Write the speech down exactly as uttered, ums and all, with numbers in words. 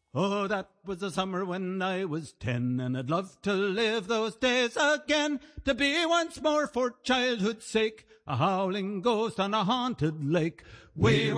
Oh, that was the summer when I was ten, and I'd love to live those days again, to be once more for childhood's sake a howling ghost on a haunted lake. We